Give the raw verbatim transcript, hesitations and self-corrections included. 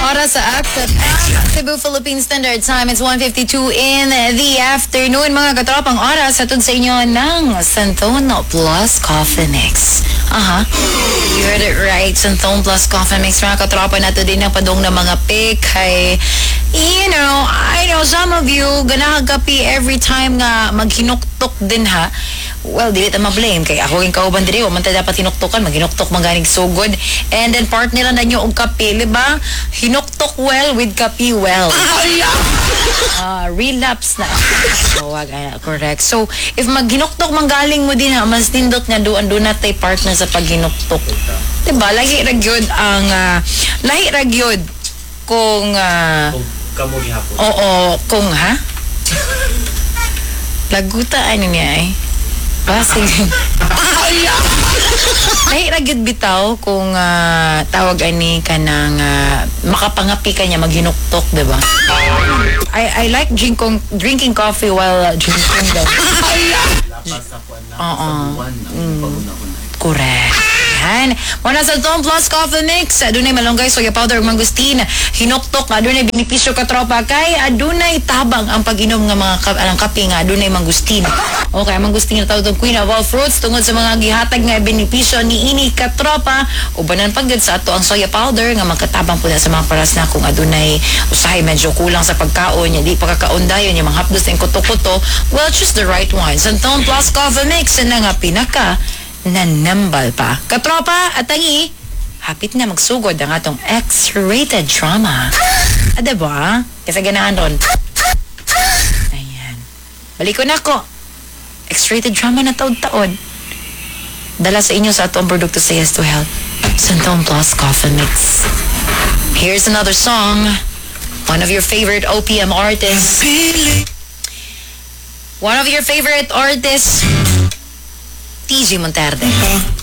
oras sa Active Cebu Philippine Standard Time. It's one fifty-two in the afternoon. Mga katropang oras, atod sa inyo ng Santone Plus Coffee Mix. Aha. Uh-huh. You heard it right. Santone Plus Coffee Mix. Mga katropa nato din ang padong na mga pick. Kay, you know, I know some of you ganahan kapi every time nga maghinuktok din ha. Well, dili ta ma-blame kay ako yung kauban diri, wa man ta dapat hinuktokan, maghinuktok man ganig so good. And then partner na nyo og kape, di ba? Hinuktok well with kape well. Uh, relapse na. So, wag ana, correct. So, if maghinuktok man galing mo din ha, mas nindot nga duan do na tay partner sa paghinuktok. Di ba? Lahi ra gyud ang uh, lahi ra gyud kung uh, kung kamo gihapon. Oo, kung ha? Laguta ano niya eh. Ah, sige. Nahiragid bitaw kung uh, tawag ani ka ng uh, makapangapi ka niya maghinuktok, diba? I I like drinking drinking coffee while uh, drinking them. Oo. Correct. Yan. Muna sa Santone Plus Coffee Mix, adunay malunggay, soya powder, mangustin, hinuktok, adunay benepisyo ka tropa kay adunay tabang ang pag-inom nga mga ka ang kape nga adunay mangustin. Okay, mangustin na tawag tong Queen of all fruits tungod sa mga gihatag nga benepisyo ni ini ka tropa. Ubanan pagid sa ato ang soya powder nga magkatabang pud sa mga paras na kung adunay usahay medyo kulang sa pagkaon, nya di pagkakaundayon yung mga hapdos ng kuto-kuto. Well, choose the right one. Santone Plus Coffee Mix na nga pinaka nanambal pa. Katropa at tangi, hapit na magsugod ang atong X-rated drama. Ah, diba? Kasi ganahan ron. Ayan. Balik ko na ko. X-rated drama na taod-taod. Dala sa inyo sa atong produkto sa Yes to Health. Santone Plus Coffee Mix. Here's another song. One of your favorite O P M artists. One of your favorite artists. T J Monterde.